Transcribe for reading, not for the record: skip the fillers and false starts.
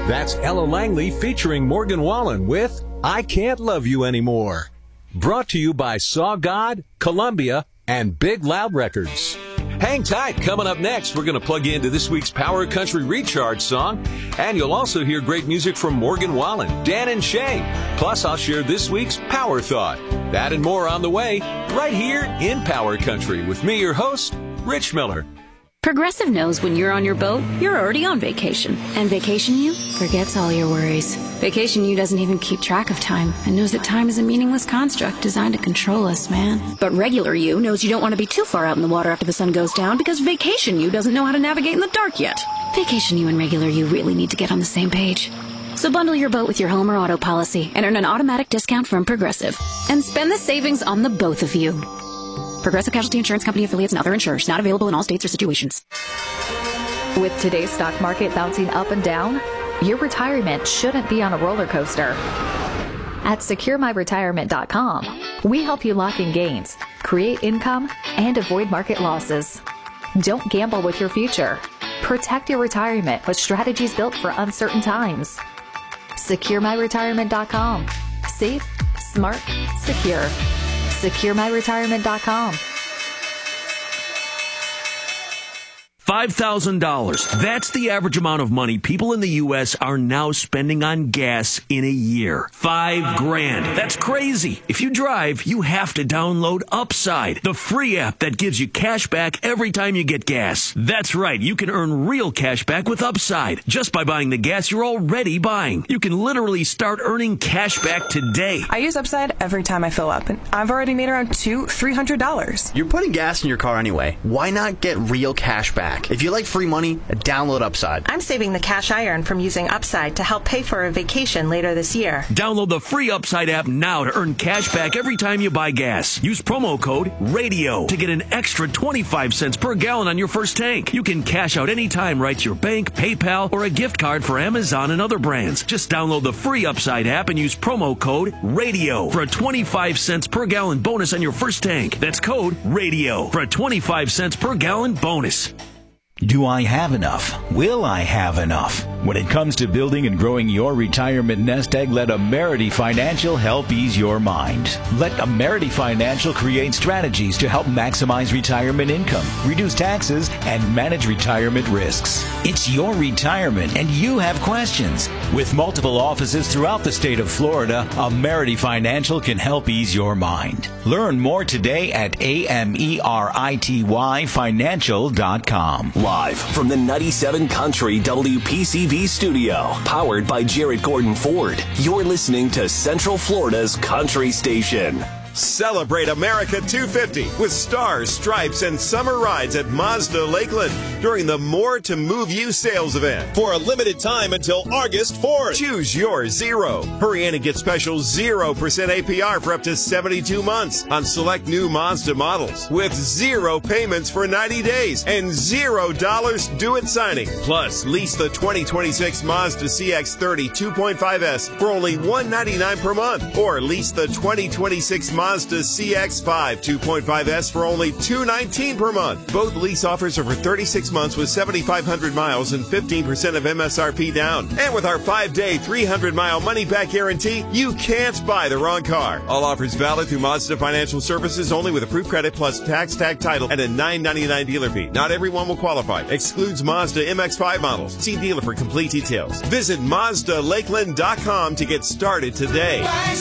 That's Ella Langley featuring Morgan Wallen with I Can't Love You Anymore. Brought to you by Saw God, Columbia, and Big Loud Records. Hang tight. Coming up next, we're going to plug you into this week's Power Country Recharge song. And you'll also hear great music from Morgan Wallen, Dan and Shay. Plus, I'll share this week's Power Thought. That and more on the way, right here in Power Country with me, your host, Rich Miller. Progressive knows when you're on your boat, you're already on vacation. And Vacation You forgets all your worries. Vacation You doesn't even keep track of time and knows that time is a meaningless construct designed to control us, man. But Regular You knows you don't want to be too far out in the water after the sun goes down because Vacation You doesn't know how to navigate in the dark yet. Vacation You and Regular You really need to get on the same page. So bundle your boat with your home or auto policy and earn an automatic discount from Progressive. And spend the savings on the both of you. Progressive Casualty Insurance Company affiliates and other insurers. Not available in all states or situations. With today's stock market bouncing up and down, your retirement shouldn't be on a roller coaster. At SecureMyRetirement.com, we help you lock in gains, create income, and avoid market losses. Don't gamble with your future. Protect your retirement with strategies built for uncertain times. SecureMyRetirement.com. Safe, smart, secure. SecureMyRetirement.com. $5,000. That's the average amount of money people in the U.S. are now spending on gas in a year. $5,000. That's crazy. If you drive, you have to download Upside, the free app that gives you cash back every time you get gas. That's right. You can earn real cash back with Upside just by buying the gas you're already buying. You can literally start earning cash back today. I use Upside every time I fill up, and I've already made around $300. You're putting gas in your car anyway. Why not get real cash back? If you like free money, download Upside. I'm saving the cash I earn from using Upside to help pay for a vacation later this year. Download the free Upside app now to earn cash back every time you buy gas. Use promo code RADIO to get an extra 25 cents per gallon on your first tank. You can cash out anytime right to your bank, PayPal, or a gift card for Amazon and other brands. Just download the free Upside app and use promo code RADIO for a 25 cents per gallon bonus on your first tank. That's code RADIO for a 25 cents per gallon bonus. Do I have enough? Will I have enough? When it comes to building and growing your retirement nest egg, let Amerity Financial help ease your mind. Let Amerity Financial create strategies to help maximize retirement income, reduce taxes, and manage retirement risks. It's your retirement, and you have questions. With multiple offices throughout the state of Florida, Amerity Financial can help ease your mind. Learn more today at AMERITYfinancial.com. Live from the 97 Country WPCV studio, powered by Jarrett Gordon Ford. You're listening to Central Florida's Country Station. Celebrate America 250 with stars, stripes, and summer rides at Mazda Lakeland during the More to Move You sales event. For a limited time until August 4th. Choose your Zero. Hurry in and get special 0% APR for up to 72 months on select new Mazda models with 0 payments for 90 days and $0 due at signing. Plus, lease the 2026 Mazda CX-30 2.5S for only $199 per month, or lease the 2026 Mazda CX-5 2.5S for only $219 per month. Both lease offers are for 36 months with 7,500 miles and 15% of MSRP down. And with our 5-day, 300-mile money-back guarantee, you can't buy the wrong car. All offers valid through Mazda Financial Services only with approved credit plus tax tag title and a $9.99 dealer fee. Not everyone will qualify. Excludes Mazda MX-5 models. See dealer for complete details. Visit MazdaLakeland.com to get started today.